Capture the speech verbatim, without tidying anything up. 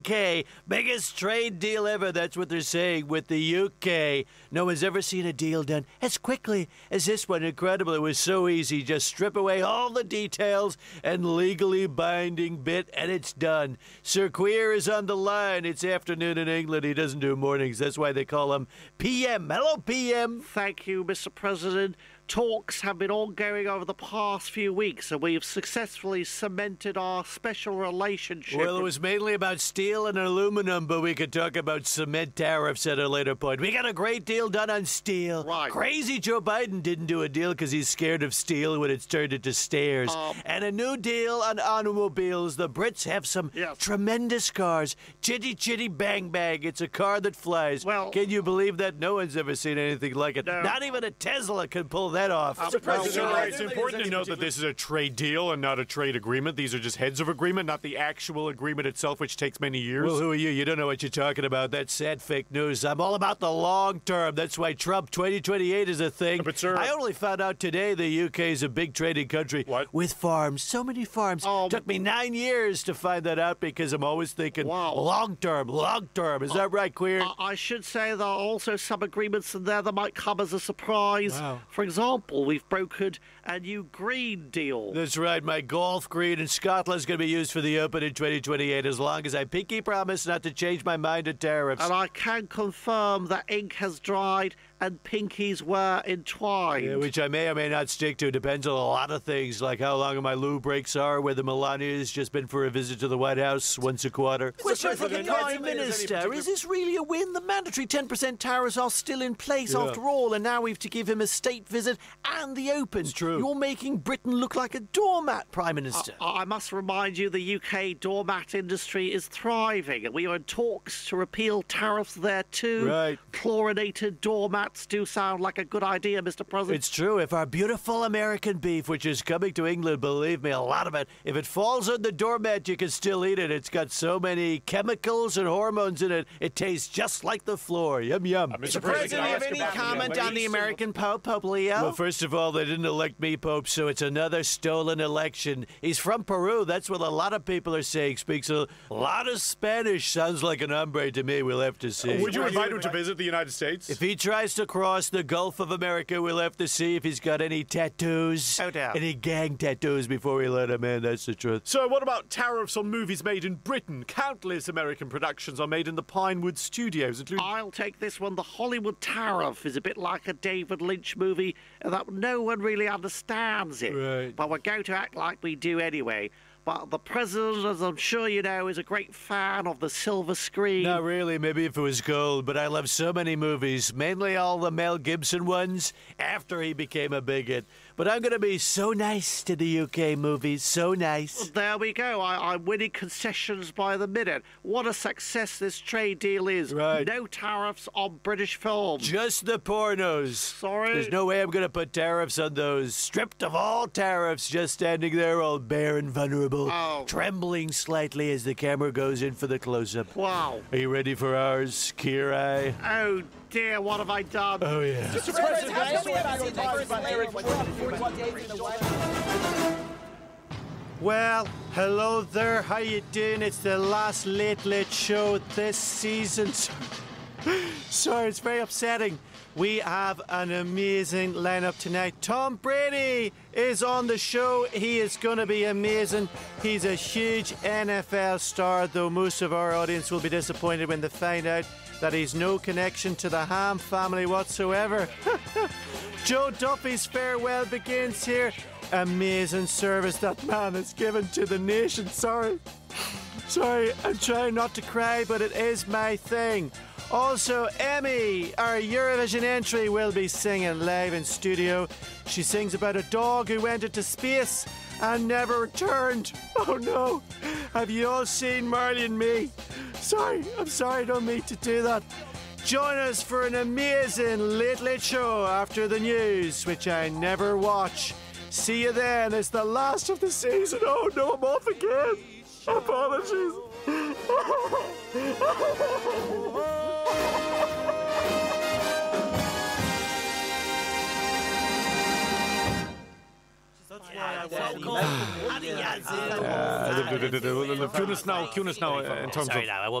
K, biggest trade deal ever, that's what they're saying, with the U K. No one's ever seen a deal done as quickly as this one. Incredible. It was so easy. Just strip away all the details and legally binding bit, and it's done. Sir Queer is on the line. It's afternoon in England. He doesn't do mornings. That's why they call him P M. Hello, P M. Thank you, Mister President. Talks have been ongoing over the past few weeks, and we've successfully cemented our special relationship. Well, it was mainly about steel and aluminum, but we could talk about cement tariffs at a later point. We got a great deal done on steel. Right. Crazy Joe Biden didn't do a deal because he's scared of steel when it's turned into stairs. Um, and a new deal on automobiles. The Brits have some Yes. tremendous cars. Chitty Chitty Bang Bang. It's a car that flies. Well- Can you believe that? No one's ever seen anything like it. No. Not even a Tesla can pull that off. Uh, Mister President, well, right, it's important to note that this is a trade deal and not a trade agreement. These are just heads of agreement, not the actual agreement itself, which takes many years. Well, who are you? You don't know what you're talking about. That's sad fake news. I'm all about the long term. That's why Trump twenty twenty-eight is a thing. But, sir- I only found out today the U K is a big trading country. What? With farms. So many farms. Um, Took me nine years to find that out because I'm always thinking Wow. long term, long term. Is that right, Queer? I- I should say there are also some agreements in there that might come as a surprise. Wow. For example, we've brokered a new green deal. That's right. My golf green in Scotland's going to be used for the Open in twenty twenty-eight as long as I pinky promise not to change my mind on tariffs. And I can confirm that ink has dried and pinkies were entwined. Yeah, which I may or may not stick to. Depends on a lot of things, like how long my loo breaks are, whether Melania's just been for a visit to the White House once a quarter. Question for the President, Prime is there any Minister. particular- Is this really a win? The mandatory ten percent tariffs are still in place Yeah. after all, and now we've to give him a state visit and the Open. It's true. You're making Britain look like a doormat, Prime Minister. I I must remind you the U K doormat industry is thriving, and we are in talks to repeal tariffs there too. Right. Chlorinated doormats do sound like a good idea, Mister President. It's true. If our beautiful American beef, which is coming to England, believe me, a lot of it, if it falls on the doormat, you can still eat it. It's got so many chemicals and hormones in it, it tastes just like the floor. Yum, yum. Uh, Mister President, President, can I you have ask any about the comment on the election? American Pope, Pope Leo? Well, first of all, they didn't elect me Pope, so it's another stolen election. He's from Peru. That's what a lot of people are saying. Speaks a lot of Spanish. Sounds like an hombre to me. We'll have to see. Would you invite him to visit the United States? If he tries to cross the Gulf of America, we'll have to see if he's got any tattoos. No doubt. Any gang tattoos before we let him in. That's the truth. So what about tariffs on movies made in Britain? Countless American productions are made in the Pinewood Studios, including... I'll take this one. The Hollywood tariff is a bit like a David Lynch movie that no one really understands it. Right. But we're going to act like we do anyway. But the president, as I'm sure you know, is a great fan of the silver screen. Not really, maybe if it was gold, but I love so many movies, mainly all the Mel Gibson ones, after he became a bigot. But I'm going to be so nice to the U K movies, so nice. There we go. I, I'm winning concessions by the minute. What a success this trade deal is. Right. No tariffs on British films. Just the pornos. Sorry? There's no way I'm going to put tariffs on those. Stripped of all tariffs, just standing there all bare and vulnerable, Oh. trembling slightly as the camera goes in for the close-up. Wow. Are you ready for ours, Kirai? Oh dear, what have I done? Oh, yeah. Mister President, can I ask you about your thoughts about Eric Trump forty days in the White House? Well, hello there. How you doing? It's the last Late Late Show this season. Sorry, it's very upsetting. We have an amazing lineup tonight. Tom Brady is on the show. He is going to be amazing. He's a huge N F L star, though most of our audience will be disappointed when they find out that he's no connection to the Ham family whatsoever. Joe Duffy's farewell begins here. Amazing service that man has given to the nation. Sorry. Sorry, I'm trying not to cry, but it is my thing. Also, Emmy, our Eurovision entry, will be singing live in studio. She sings about a dog who went into space and never returned. Oh no. Have you all seen Marley and Me? Sorry, I'm sorry, I don't mean to do that. Join us for an amazing Late Late Show after the news, which I never watch. See you then. It's the last of the season. Oh no, I'm off again. Apologies. That's why Cue us now, cue us now uh, in terms Sorry, of... now I